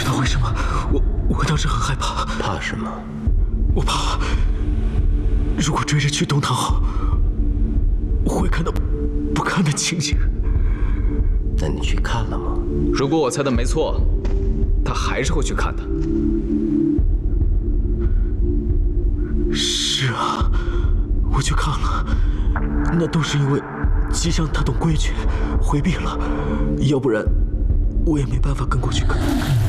道为什么，我当时很害怕。 怕什么？ 我怕，如果追着去东堂后，会看到不堪的情景。 那你去看了吗？ 如果我猜的没错，他还是会去看的。 是啊，我去看了，那都是因为吉祥他懂规矩，回避了，要不然我也没办法跟过去看。